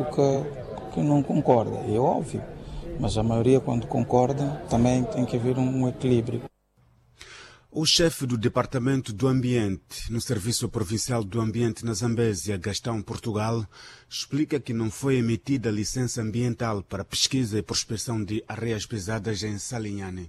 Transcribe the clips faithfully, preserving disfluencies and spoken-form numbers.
Que, que não concorda, é óbvio, mas a maioria, quando concorda, também tem que haver um equilíbrio. O chefe do Departamento do Ambiente no Serviço Provincial do Ambiente na Zambésia, Gastão Portugal, explica que não foi emitida licença ambiental para pesquisa e prospecção de areias pesadas em Salinhane.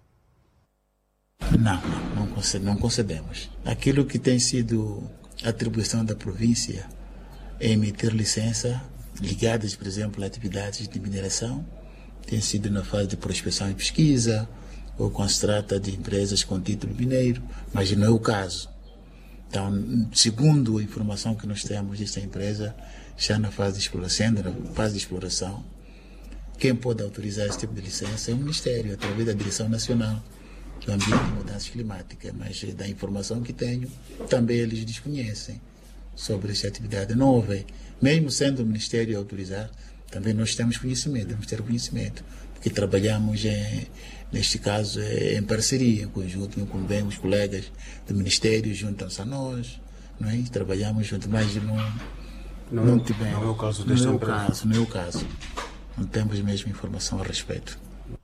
Não, não, não, não concedemos. Aquilo que tem sido atribuição da província é emitir licença ligadas, por exemplo, a atividades de mineração, tem sido na fase de prospecção e pesquisa, ou quando se trata de empresas com título mineiro, mas não é o caso. Então, segundo a informação que nós temos, esta empresa está na fase de exploração, na fase de exploração. Quem pode autorizar esse tipo de licença é o Ministério, através da Direção Nacional do Ambiente e Mudanças Climáticas, mas da informação que tenho, também eles desconhecem sobre essa atividade. Não houve, mesmo sendo o Ministério a autorizar, também nós temos conhecimento, temos que ter conhecimento, porque trabalhamos, em, neste caso, em parceria, em conjunto, com bem os colegas do Ministério, juntam-se a nós, não é? Trabalhamos junto, mas não, não, não, não, tivemos, não é o caso desta não é o empresa. caso, não é o caso. Não temos mesmo informação a respeito.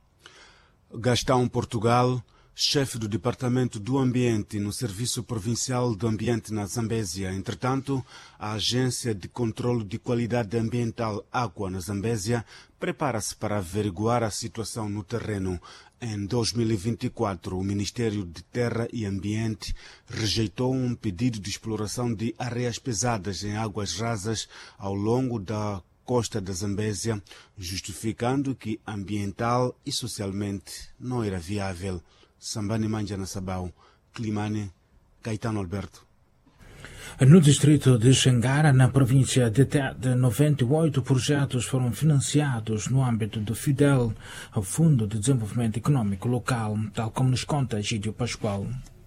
Gastão Portugal, chefe do Departamento do Ambiente no Serviço Provincial do Ambiente na Zambésia. Entretanto, a Agência de Controlo de Qualidade Ambiental Água na Zambésia prepara-se para averiguar a situação no terreno. Em dois mil e vinte e quatro, o Ministério de Terra e Ambiente rejeitou um pedido de exploração de areias pesadas em águas rasas ao longo da costa da Zambésia, justificando que ambiental e socialmente não era viável. Sambani Manjana Sabau, Climane, Caetano Alberto. No distrito de Xangara, na província de Tete, noventa e oito projetos foram financiados no âmbito do FIDEL, o Fundo de Desenvolvimento Econômico Local, tal como nos conta Egídio Pascoal.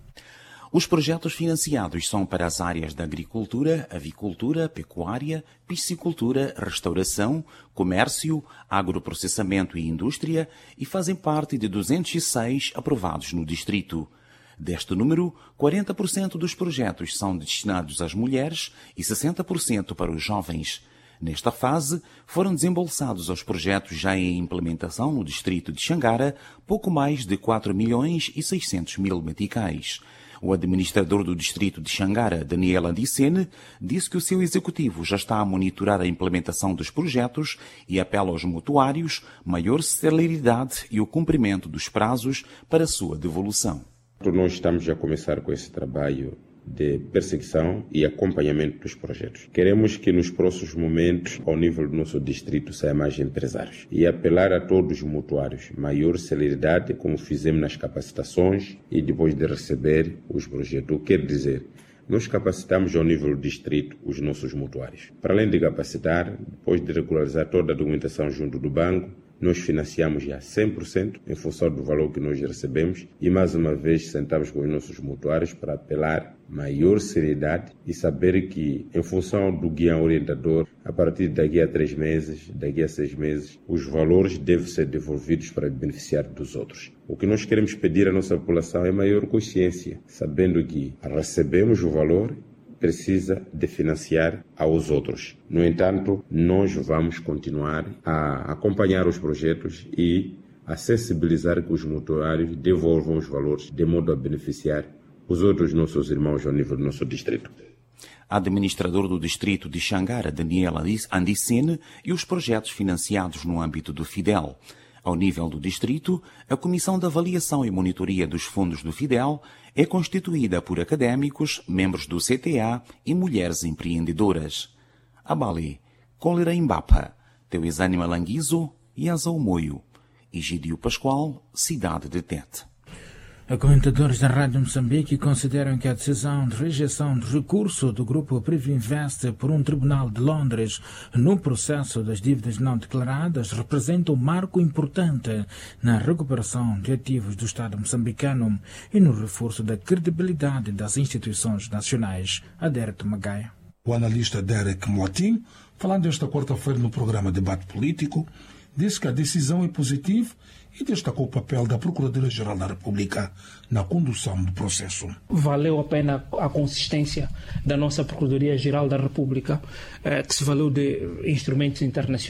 Os projetos financiados são para as áreas da agricultura, avicultura, pecuária, piscicultura, restauração, comércio, agroprocessamento e indústria e fazem parte de duzentos e seis aprovados no distrito. Deste número, quarenta por cento dos projetos são destinados às mulheres e sessenta por cento para os jovens. Nesta fase, foram desembolsados aos projetos já em implementação no distrito de Xangara pouco mais de quatro milhões e seiscentos mil meticais. O administrador do distrito de Xangara, Daniel Andicene, disse que o seu executivo já está a monitorar a implementação dos projetos e apela aos mutuários maior celeridade e o cumprimento dos prazos para sua devolução. Nós estamos a começar com esse trabalho de perseguição e acompanhamento dos projetos. Queremos que nos próximos momentos, ao nível do nosso distrito, saiam mais empresários e apelar a todos os mutuários, maior celeridade, como fizemos nas capacitações e depois de receber os projetos. O que quer dizer? Nós capacitamos ao nível do distrito os nossos mutuários. Para além de capacitar, depois de regularizar toda a documentação junto do banco, nós financiamos já cem por cento em função do valor que nós recebemos e mais uma vez sentamos com os nossos mutuários para apelar maior seriedade e saber que em função do guia orientador, a partir daqui a três meses, daqui a seis meses, os valores devem ser devolvidos para beneficiar dos outros. O que nós queremos pedir à nossa população é maior consciência, sabendo que recebemos o valor, precisa de financiar aos outros. No entanto, nós vamos continuar a acompanhar os projetos e a sensibilizar que os mutuários devolvam os valores de modo a beneficiar os outros nossos irmãos ao nível do nosso distrito. Administrador do distrito de Xangara, Daniel Andicene, e os projetos financiados no âmbito do FIDEL. Ao nível do distrito, a Comissão de Avaliação e Monitoria dos Fundos do FIDEL é constituída por académicos, membros do C T A e mulheres empreendedoras. Abali, Cólera Imbapa, Teuizânima Languizo e Azau Moio. Egídio Pascoal, Cidade de Tete. Comentadores da Rádio Moçambique consideram que a decisão de rejeição de recurso do grupo Privinvest por um tribunal de Londres no processo das dívidas não declaradas representa um marco importante na recuperação de ativos do Estado moçambicano e no reforço da credibilidade das instituições nacionais. Adérito Magaia. O analista Derek Motim, falando esta quarta-feira no programa Debate Político, disse que a decisão é positiva e destacou o papel da Procuradoria-Geral da República na condução do processo. Valeu a pena a consistência da nossa Procuradoria-Geral da República, que se valeu de instrumentos internacionais